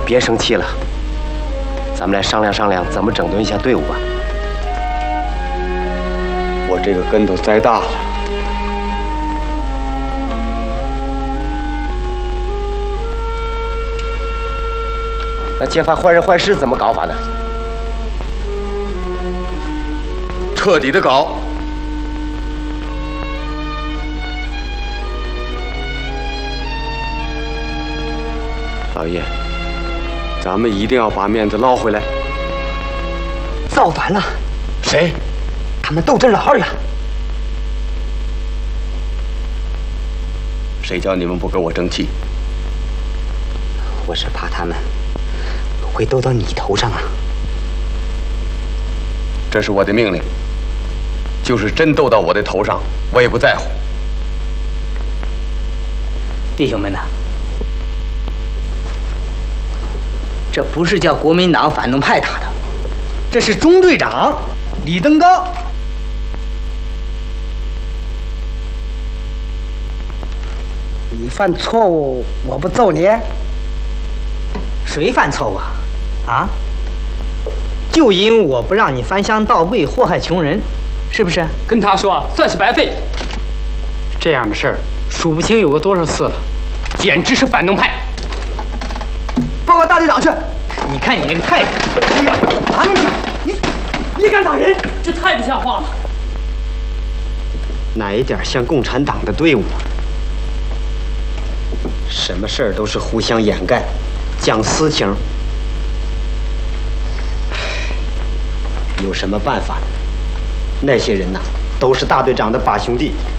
别生气了，咱们来商量商量怎么整顿一下队伍吧。 我这个跟头栽大了。 那揭发坏人坏事怎么搞法呢？ 彻底的搞。老爷，咱们一定要把面子捞回来。 造反了！ 谁？ 他们斗争了2月。 谁叫你们不给我争气？ 我是怕他们会斗到你头上啊！ 这是我的命令，就是真斗到我的头上，我也不在乎。 弟兄们呐，这不是叫国民党反动派打的，这是中队长李登高。 你犯错误，我不揍你。 谁犯错误啊？啊？就因我不让你翻箱倒柜祸害穷人，是不是？ 跟他说算是白费。这样的事儿数不清有过多少次了，简直是反动派。 报告大队长去。 你看你那个态度！ 打你敢打人？ 这太不像话了。 哪一点像共产党的队伍？什么事儿都是互相掩盖，讲私情。有什么办法？那些人呐，都是大队长的把兄弟。